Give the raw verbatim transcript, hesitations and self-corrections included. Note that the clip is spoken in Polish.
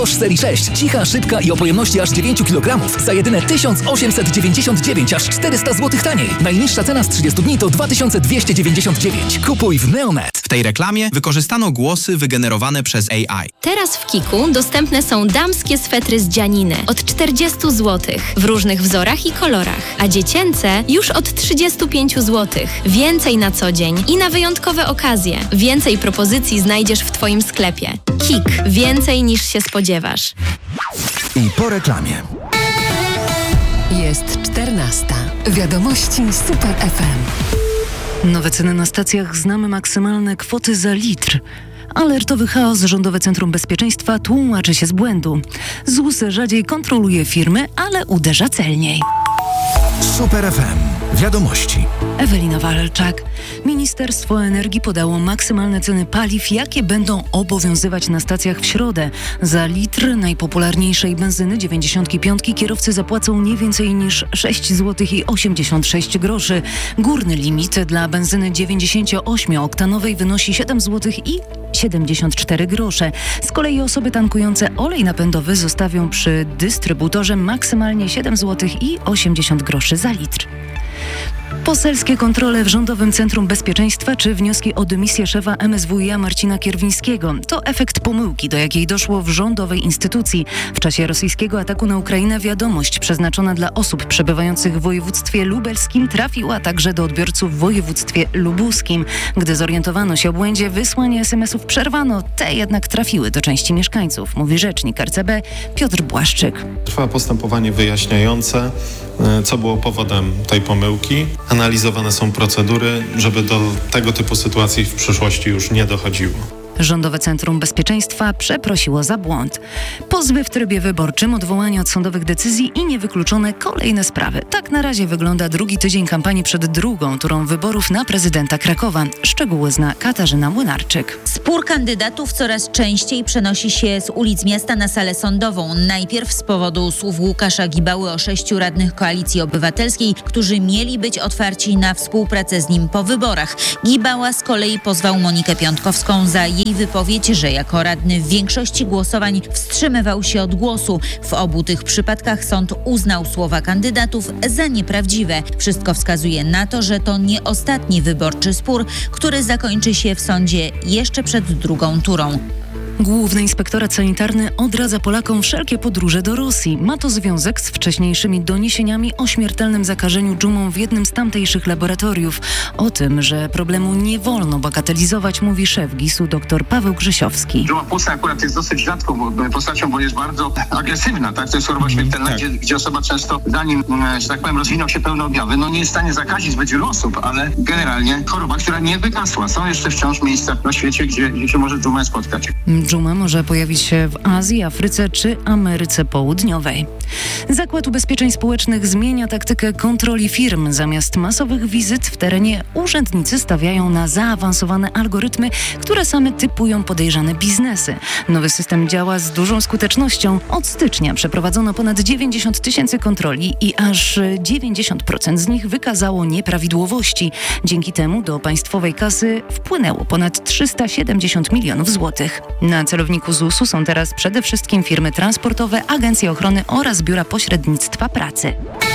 Bosch serii sześć. Cicha, szybka i o pojemności aż dziewięć kilogramów. Za jedyne tysiąc osiemset dziewięćdziesiąt dziewięć, aż czterysta złotych taniej. Najniższa cena z trzydziestu dni to dwa tysiące dwieście dziewięćdziesiąt dziewięć. Kupuj w Neonet. W tej reklamie wykorzystano głosy wygenerowane przez A I. Teraz w Kiku dostępne są damskie swetry z dzianiny od czterdziestu złotych w różnych wzorach i kolorach, a dziecięce już od trzydziestu pięciu złotych. Więcej na co dzień i na wyjątkowe okazje. Więcej propozycji znajdziesz w Twoim sklepie. Kik. Więcej niż się spodziewasz. I po reklamie. Jest czternasta. Wiadomości Super F M. Nowe ceny na stacjach, znamy maksymalne kwoty za litr. Alertowy chaos Rządowe Centrum Bezpieczeństwa tłumaczy się z błędu. Z U S rzadziej kontroluje firmy, ale uderza celniej. Super F M. Wiadomości. Ewelina Walczak. Ministerstwo Energii podało maksymalne ceny paliw, jakie będą obowiązywać na stacjach w środę. Za litr najpopularniejszej benzyny dziewięćdziesiąt pięć kierowcy zapłacą nie więcej niż sześć złotych i osiemdziesiąt sześć groszy. Górny limit dla benzyny dziewięćdziesięcioośmioktanowej wynosi siedem złotych i siedemdziesiąt cztery grosze. Z kolei osoby tankujące olej napędowy zostawią przy dystrybutorze maksymalnie siedem złotych i osiemdziesiąt groszy za litr. Poselskie kontrole w Rządowym Centrum Bezpieczeństwa czy wnioski o dymisję szefa M S W i A Marcina Kierwińskiego to efekt pomyłki, do jakiej doszło w rządowej instytucji. W czasie rosyjskiego ataku na Ukrainę wiadomość przeznaczona dla osób przebywających w województwie lubelskim trafiła także do odbiorców w województwie lubuskim. Gdy zorientowano się o błędzie, wysłanie es em esów przerwano, te jednak trafiły do części mieszkańców, mówi rzecznik R C B Piotr Błaszczyk. Trwa postępowanie wyjaśniające, co było powodem tej pomyłki. Analizowane są procedury, żeby do tego typu sytuacji w przyszłości już nie dochodziło. Rządowe Centrum Bezpieczeństwa przeprosiło za błąd. Pozwy w trybie wyborczym, odwołanie od sądowych decyzji i niewykluczone kolejne sprawy. Tak na razie wygląda drugi tydzień kampanii przed drugą turą wyborów na prezydenta Krakowa. Szczegóły zna Katarzyna Młynarczyk. Spór kandydatów coraz częściej przenosi się z ulic miasta na salę sądową. Najpierw z powodu słów Łukasza Gibały o sześciu radnych Koalicji Obywatelskiej, którzy mieli być otwarci na współpracę z nim po wyborach. Gibała z kolei pozwał Monikę Piątkowską za jej wypowiedź, że jako radny w większości głosowań wstrzymywał się od głosu. W obu tych przypadkach sąd uznał słowa kandydatów za nieprawdziwe. Wszystko wskazuje na to, że to nie ostatni wyborczy spór, który zakończy się w sądzie jeszcze przed drugą turą. Główny Inspektorat Sanitarny odradza Polakom wszelkie podróże do Rosji. Ma to związek z wcześniejszymi doniesieniami o śmiertelnym zakażeniu dżumą w jednym z tamtejszych laboratoriów. O tym, że problemu nie wolno bagatelizować, mówi szef gisu dr Paweł Grzesiowski. Dżuma płucna akurat jest dosyć rzadką postacią, bo jest bardzo agresywna, tak? To jest choroba śmiertelna, mm, tak. gdzie, gdzie osoba często, zanim, że tak powiem, rozwiną się pełne objawy, no nie jest w stanie zakazić zbyt wielu osób, ale generalnie choroba, która nie wygasła. Są jeszcze wciąż miejsca na świecie, gdzie, gdzie się może dżumę spotkać. Dżuma może pojawić się w Azji, Afryce czy Ameryce Południowej. Zakład Ubezpieczeń Społecznych zmienia taktykę kontroli firm. Zamiast masowych wizyt w terenie urzędnicy stawiają na zaawansowane algorytmy, które same typują podejrzane biznesy. Nowy system działa z dużą skutecznością. Od stycznia przeprowadzono ponad dziewięćdziesiąt tysięcy kontroli i aż dziewięćdziesiąt procent z nich wykazało nieprawidłowości. Dzięki temu do państwowej kasy wpłynęło ponad trzysta siedemdziesiąt milionów złotych. Na celowniku Z U S u są teraz przede wszystkim firmy transportowe, agencje ochrony oraz biura pośrednictwa pracy.